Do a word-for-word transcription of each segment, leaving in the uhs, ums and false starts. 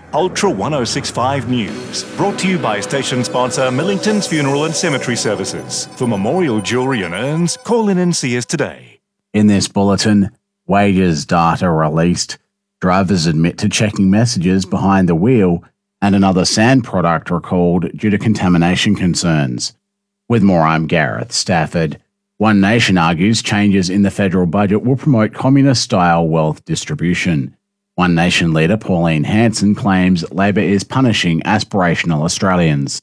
Ultra one oh six point five News, brought to you by station sponsor Millington's Funeral and Cemetery Services. For memorial jewellery and urns, call in and see us today. In this bulletin, wages data released, drivers admit to checking messages behind the wheel, and another sand product recalled due to contamination concerns. With more, I'm Gareth Stafford. One Nation argues changes in the federal budget will promote communist-style wealth distribution. One Nation leader Pauline Hanson claims Labor is punishing aspirational Australians.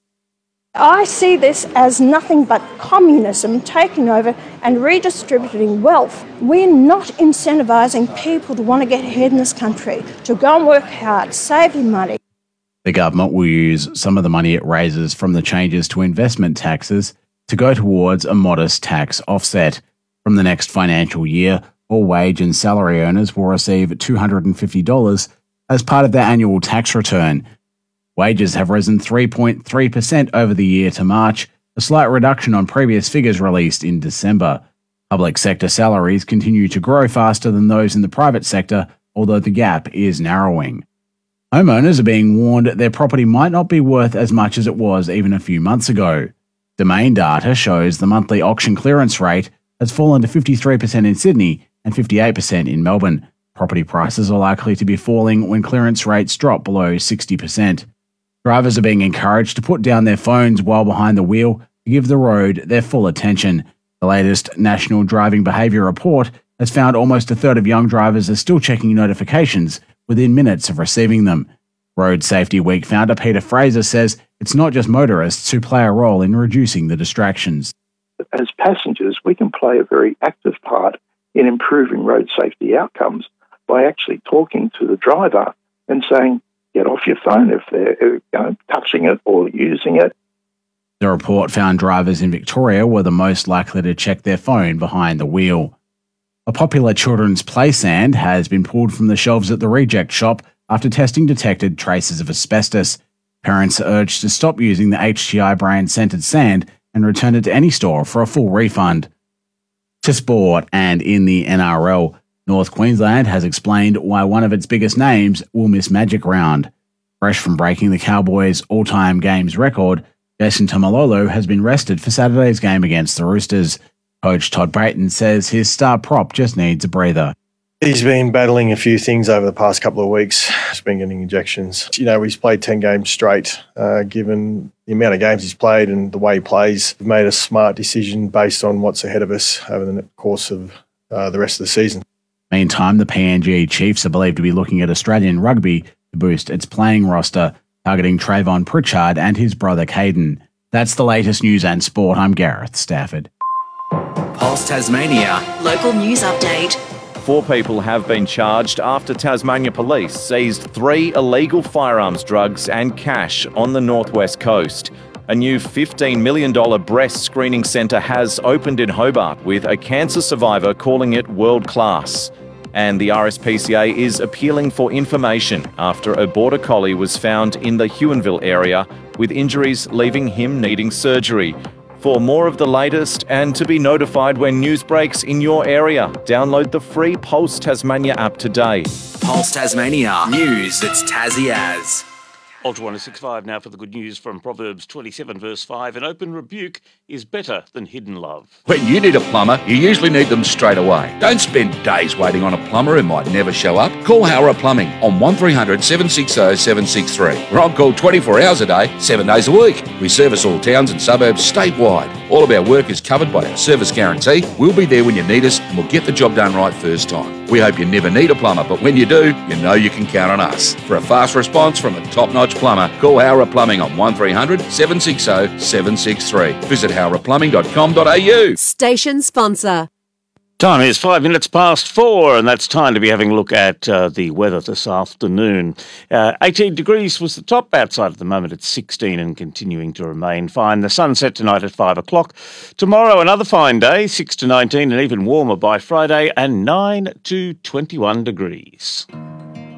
I see this as nothing but communism taking over and redistributing wealth. We're not incentivising people to want to get ahead in this country, to go and work hard, save your money. The government will use some of the money it raises from the changes to investment taxes to go towards a modest tax offset. From the next financial year, all wage and salary earners will receive two hundred fifty dollars as part of their annual tax return. Wages have risen three point three percent over the year to March, a slight reduction on previous figures released in December. Public sector salaries continue to grow faster than those in the private sector, although the gap is narrowing. Homeowners are being warned their property might not be worth as much as it was even a few months ago. Domain data shows the monthly auction clearance rate has fallen to fifty-three percent in Sydney and fifty-eight percent in Melbourne. Property prices are likely to be falling when clearance rates drop below sixty percent. Drivers are being encouraged to put down their phones while behind the wheel to give the road their full attention. The latest National Driving Behaviour Report has found almost a third of young drivers are still checking notifications within minutes of receiving them. Road Safety Week founder Peter Fraser says it's not just motorists who play a role in reducing the distractions. As passengers, we can play a very active part in improving road safety outcomes by actually talking to the driver and saying, get off your phone if they're you know, touching it or using it. The report found drivers in Victoria were the most likely to check their phone behind the wheel. A popular children's play sand has been pulled from the shelves at the reject shop after testing detected traces of asbestos. Parents are urged to stop using the H T I brand scented sand and return it to any store for a full refund. To sport, and in the N R L, North Queensland has explained why one of its biggest names will miss Magic Round. Fresh from breaking the Cowboys' all-time games record, Jason Tamalolo has been rested for Saturday's game against the Roosters. Coach Todd Brayton says his star prop just needs a breather. He's been battling a few things over the past couple of weeks. He's been getting injections. You know, he's played ten games straight. Uh, given the amount of games he's played and the way he plays, we've made a smart decision based on what's ahead of us over the course of uh, the rest of the season. Meantime, the P N G Chiefs are believed to be looking at Australian rugby to boost its playing roster, targeting Trayvon Pritchard and his brother Caden. That's the latest news and sport. I'm Gareth Stafford. Pulse Tasmania. Local news update. Four people have been charged after Tasmania Police seized three illegal firearms, drugs and cash on the northwest coast. A new fifteen million dollars breast screening centre has opened in Hobart, with a cancer survivor calling it world-class. And the R S P C A is appealing for information after a border collie was found in the Huonville area with injuries leaving him needing surgery. For more of the latest and to be notified when news breaks in your area, download the free Pulse Tasmania app today. Pulse Tasmania. News that's Tassie as. Ultra one oh six point five now for the good news from Proverbs twenty-seven verse five. An open rebuke is better than hidden love. When you need a plumber, you usually need them straight away. Don't spend days waiting on a plumber who might never show up. Call Howrah Plumbing on one three hundred seven six zero seven six three. We're on call twenty-four hours a day, seven days a week. We service all towns and suburbs statewide. All of our work is covered by our service guarantee. We'll be there when you need us and we'll get the job done right first time. We hope you never need a plumber, but when you do, you know you can count on us. For a fast response from a top-notch plumber, call Howrah Plumbing on one three hundred seven six zero seven six three. Visit howrah plumbing dot com dot a u. Station sponsor. Time is five minutes past four, and that's time to be having a look at uh, the weather this afternoon. Uh, eighteen degrees was the top. Outside at the moment it's sixteen and continuing to remain fine. The sun set tonight at five o'clock. Tomorrow another fine day, six to nineteen and even warmer by Friday, and nine to twenty-one degrees.